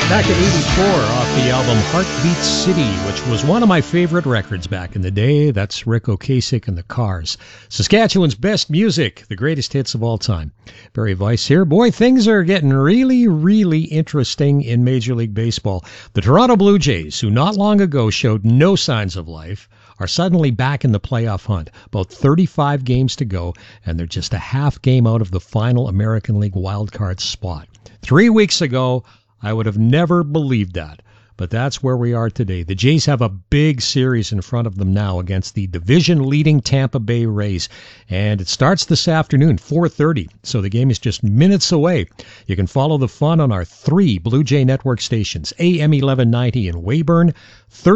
Back at 84 off the album Heartbeat City, which was one of my favorite records back in the day. That's Rick Ocasek and the Cars. Saskatchewan's best music, the greatest hits of all time. Barry Weiss here. Boy, things are getting really, really interesting in Major League Baseball. The Toronto Blue Jays, who not long ago showed no signs of life, are suddenly back in the playoff hunt. About 35 games to go, and they're just a half game out of the final American League wildcard spot. 3 weeks ago, I would have never believed that, but that's where we are today. The Jays have a big series in front of them now against the division-leading Tampa Bay Rays, and it starts this afternoon, 4:30, so the game is just minutes away. You can follow the fun on our 3 Blue Jay Network stations, AM 1190 in Weyburn,